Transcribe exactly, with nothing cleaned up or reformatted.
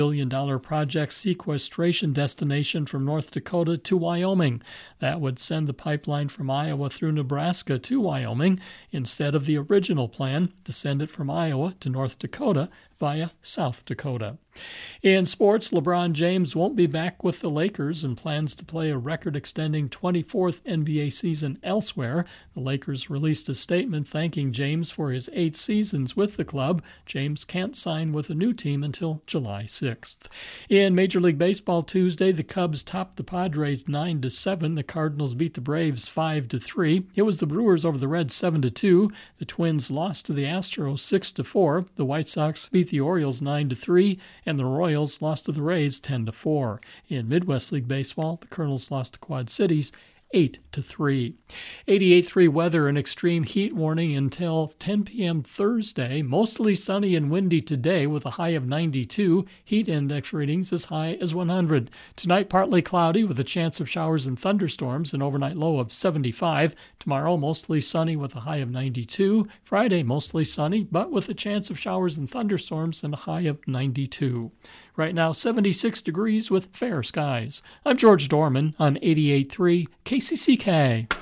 billion dollars project sequestration destination from North Dakota to Wyoming. That would send the pipeline from Iowa through Nebraska to Wyoming instead of the original plan to send it from Iowa to North Dakota via South Dakota. In sports, LeBron James won't be back with the Lakers and plans to play a record-extending twenty-fourth N B A season elsewhere. The Lakers released a statement thanking James for his eight seasons with the club. James can't sign with a new team until July sixth. In Major League Baseball Tuesday, the Cubs topped the Padres nine to seven. The Cardinals beat the Braves five to three. It was the Brewers over the Reds seven to two. The Twins lost to the Astros six to four. The White Sox beat the Orioles nine to three. And the Royals lost to the Rays ten to four. In Midwest League Baseball, the Colonels lost to Quad Cities eight to three. eighty-eight point three weather, an extreme heat warning until ten p.m. Thursday. Mostly sunny and windy today with a high of ninety-two. Heat index readings as high as one hundred. Tonight, partly cloudy with a chance of showers and thunderstorms, an overnight low of seventy-five. Tomorrow, mostly sunny with a high of ninety-two. Friday, mostly sunny, but with a chance of showers and thunderstorms and a high of ninety-two. Right now, seventy-six degrees with fair skies. I'm George Dorman on eighty-eight point three K C C K.